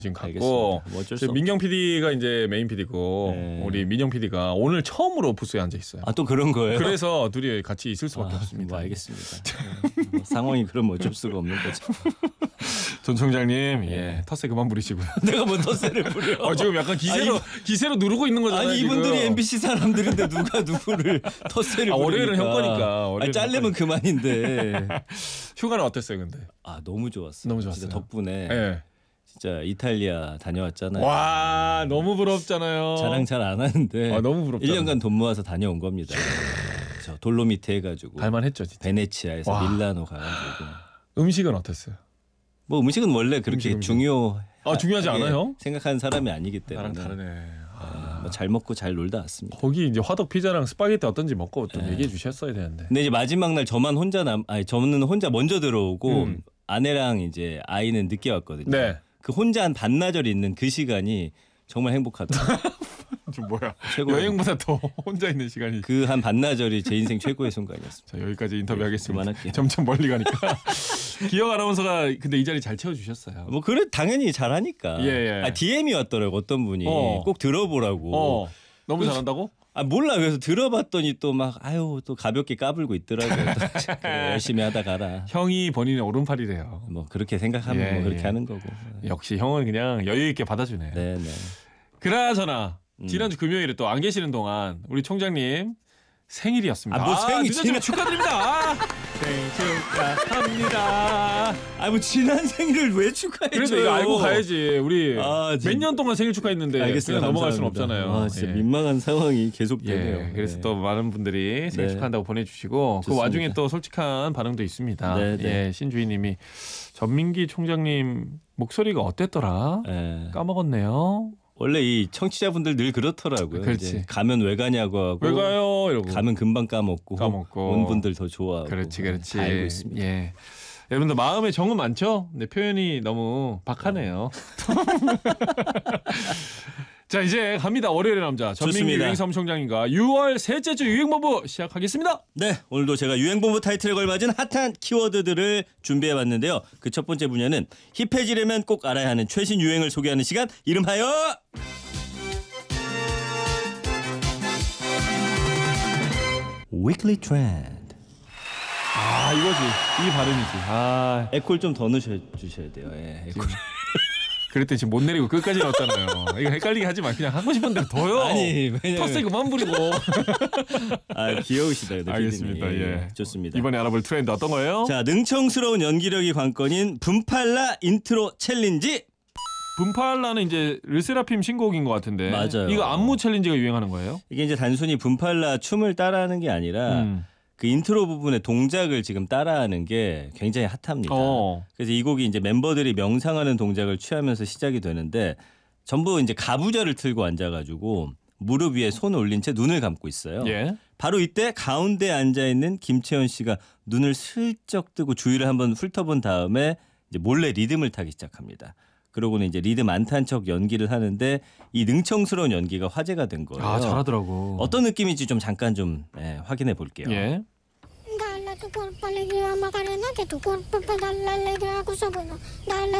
지금 갔고 뭐 어쩔 수 민경 PD가 이제 메인 PD고 네. 우리 민영 PD가 오늘 처음으로 부스에 앉아 있어요. 아, 또 그런 거예요? 그래서 둘이 같이 있을 수밖에 없습니다. 뭐 알겠습니다. 뭐 상황이 그럼 어쩔 수가 없는 거죠. 전 총장님, 예, 텃세 그만 부리시고요. 내가 뭐 텃세를 부려? 지금 약간 기세로 누르고 있는 거잖아요. 아니 지금. 이분들이 MBC 사람들인데 누가 누구를 텃세를 부리니까. 월요일은 형 거니까. 월요일은 잘리면 그만인데. 휴가는 어땠어요, 근데? 너무 좋았어요. 너무 좋았어요. 진짜 덕분에 예. 진짜 이탈리아 다녀왔잖아요. 와, 너무 부럽잖아요. 자랑 잘 안 하는데. 너무 부럽다. 1년간 돈 모아서 다녀온 겁니다. 저 돌로미테 해가지고. 갈만했죠, 진짜. 베네치아에서 와. 밀라노 가가지고. 음식은 어땠어요? 뭐 음식은 원래 그렇게 음식. 중요하게 중요하지 않아요? 생각하는 사람이 아니기 때문에. 나랑 다르네. 뭐 잘 먹고 잘 놀다 왔습니다. 거기 이제 화덕 피자랑 스파게티 어떤지 먹고 좀 얘기해 주셨어야 되는데. 근데 이제 마지막 날 저는 혼자 먼저 들어오고 아내랑 이제 아이는 늦게 왔거든요. 네. 그 혼자 한 반나절 있는 그 시간이 정말 행복하더라고요. 좀 뭐야? 최고예요. 여행보다 더 혼자 있는 시간이. 그 한 반나절이 제 인생 최고의 순간이었습니다. 자, 여기까지 인터뷰하겠습니다. 그만할게요. 점점 멀리 가니까. 기영 아나운서가 근데 이 자리 잘 채워주셨어요. 뭐 그래 당연히 잘하니까. 예. DM이 왔더라고 어떤 분이 꼭 들어보라고. 너무 잘한다고? 몰라. 그래서 들어봤더니 또 막 또 가볍게 까불고 있더라고요. 그래, 열심히 하다 가라. 형이 본인의 오른팔이래요. 뭐 그렇게 생각하면 뭐 그렇게 하는 거고. 역시 형은 그냥 여유 있게 받아주네. 네네. 그나저나 지난주 금요일에 또 안 계시는 동안 우리 총장님 생일이었습니다. 뭐 생일 늦었지만 축하드립니다. 생일 축하합니다. 뭐 지난 생일을 왜 축하해줘요? 그래도 이거 알고 가야지. 우리 진짜. 몇 년 동안 생일 축하했는데 알겠어요. 그냥 넘어갈 수는 감사합니다. 없잖아요. 진짜 민망한 상황이 계속되네요. 예, 그래서 또 많은 분들이 생일 네. 축하한다고 보내주시고 좋습니다. 그 와중에 또 솔직한 반응도 있습니다. 네, 네. 예, 신주희님이 전민기 총장님 목소리가 어땠더라? 예. 까먹었네요. 원래 이 청취자분들 늘 그렇더라고요. 그렇지. 이제 가면 왜 가냐고 하고 왜 가요? 이러고. 가면 금방 까먹고 온 분들 더 좋아하고. 그렇지. 다 알고 있습니다. 예. 여러분들 마음에 정은 많죠? 근데 표현이 너무 박하네요. 자, 이제 갑니다. 월요일의 남자 전민기 좋습니다. 유행사무총장님과 6월 셋째 주 유행본부 시작하겠습니다. 네, 오늘도 제가 유행본부 타이틀에 걸맞은 핫한 키워드들을 준비해봤는데요. 그 첫 번째 분야는 힙해지려면 꼭 알아야 하는 최신 유행을 소개하는 시간, 이름하여 Weekly Trend. 이거지. 이 발음이지. 에콜 좀 더 넣으셔야 돼요. 예, 에콜. 그랬더니 지금 못 내리고 끝까지 넣었잖아요. 이거 헷갈리게 하지 마. 그냥 하고 싶은 대로 더요. 아니, 왜냐면 텃세 그만 부리고. 귀여우시다. 근데 알겠습니다. 피디님. 예. 좋습니다. 이번에 알아볼 트렌드 어떤 거예요? 자, 능청스러운 연기력이 관건인 분팔라 인트로 챌린지. 분팔라는 이제 르세라핌 신곡인 것 같은데. 맞아요. 이거 안무 챌린지가 유행하는 거예요? 이게 이제 단순히 분팔라 춤을 따라하는 게 아니라 그 인트로 부분의 동작을 지금 따라하는 게 굉장히 핫합니다. 그래서 이 곡이 이제 멤버들이 명상하는 동작을 취하면서 시작이 되는데 전부 이제 가부좌를 틀고 앉아가지고 무릎 위에 손을 올린 채 눈을 감고 있어요. 예. 바로 이때 가운데 앉아 있는 김채연 씨가 눈을 슬쩍 뜨고 주위를 한번 훑어본 다음에 이제 몰래 리듬을 타기 시작합니다. 그러고는 이제 리듬 안 탄 척 연기를 하는데 이 능청스러운 연기가 화제가 된 거예요. 잘하더라고. 어떤 느낌인지 좀 잠깐 좀 확인해 볼게요. 예. Dale a tu cuerpo alegría, Macarena, que tu cuerpo pedala alegría, cosa buena. Dale